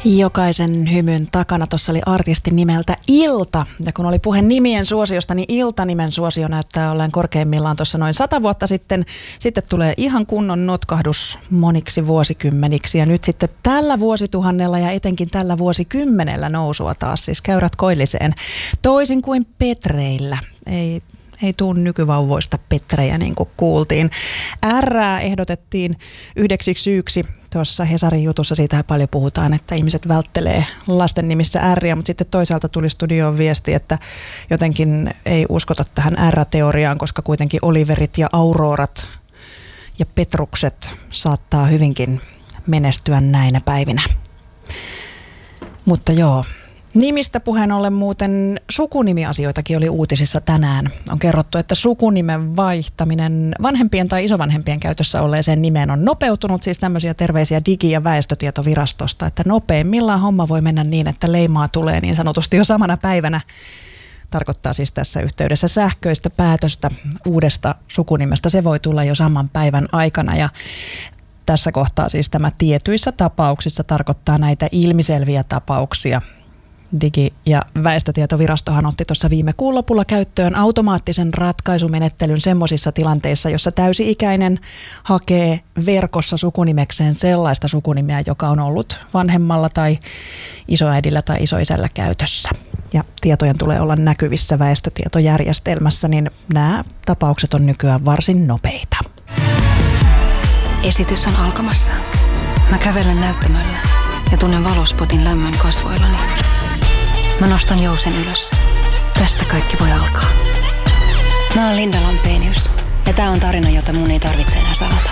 Jokaisen hymyn takana tuossa oli artisti nimeltä Ilta. Ja kun oli puhe nimien suosiosta, niin Ilta-nimen suosio näyttää olleen korkeimmillaan tuossa noin 100 vuotta sitten. Sitten tulee ihan kunnon notkahdus moniksi vuosikymmeniksi. Ja nyt sitten tällä vuosituhannella ja etenkin tällä vuosikymmenellä nousua taas siis käyrät koilliseen. Toisin kuin Petreillä. Ei tuu nykyvauvoista Petrejä, niin kuin kuultiin. R:ää ehdotettiin yhdeksi syyksi. Tuossa Hesarin jutussa siitä paljon puhutaan, että ihmiset välttelee lasten nimissä R:iä, mutta sitten toisaalta tuli studioon viesti, että jotenkin ei uskota tähän R-teoriaan, koska kuitenkin Oliverit ja Aurorat ja Petrukset saattaa hyvinkin menestyä näinä päivinä. Mutta joo. Nimistä puheen ollen muuten sukunimiasioitakin oli uutisissa tänään. On kerrottu, että sukunimen vaihtaminen vanhempien tai isovanhempien käytössä olleeseen nimeen on nopeutunut. Siis tämmöisiä terveisiä Digi- ja väestötietovirastosta, että nopeimmillaan homma voi mennä niin, että leimaa tulee niin sanotusti jo samana päivänä. Tarkoittaa siis tässä yhteydessä sähköistä päätöstä uudesta sukunimestä. Se voi tulla jo saman päivän aikana ja tässä kohtaa siis tämä tietyissä tapauksissa tarkoittaa näitä ilmiselviä tapauksia. Digi- ja väestötietovirastohan otti tuossa viime kuun lopulla käyttöön automaattisen ratkaisumenettelyn semmoisissa tilanteissa, jossa täysi-ikäinen hakee verkossa sukunimekseen sellaista sukunimeä, joka on ollut vanhemmalla tai isoäidillä tai isoisällä käytössä. Ja tietojen tulee olla näkyvissä väestötietojärjestelmässä, niin nämä tapaukset on nykyään varsin nopeita. Esitys on alkamassa. Mä kävelen näyttämöllä ja tunnen valospotin lämmön kasvoillani. Mä nostan jousen ylös. Tästä kaikki voi alkaa. Mä oon Linda Lampenius ja tää on tarina, jota mun ei tarvitse enää salata.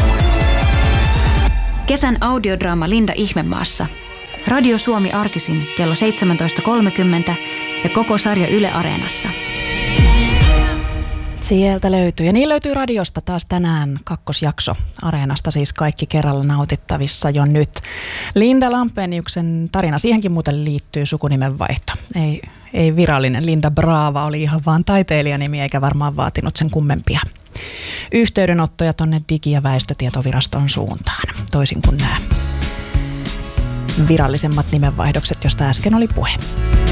Kesän audiodraama Linda Ihmemaassa. Radio Suomi arkisin kello 17.30 ja koko sarja Yle Areenassa. Sieltä löytyy. Ja niin löytyy radiosta taas tänään kakkosjakso Areenasta, siis kaikki kerralla nautittavissa jo nyt. Linda Lampeniuksen tarina, siihenkin muuten liittyy sukunimen vaihto. Ei virallinen Linda Brava, oli ihan vaan taiteilijanimi eikä varmaan vaatinut sen kummempia yhteydenottoja tonne Digi- ja väestötietoviraston suuntaan, toisin kuin nämä virallisemmat nimenvaihdokset, josta äsken oli puhe.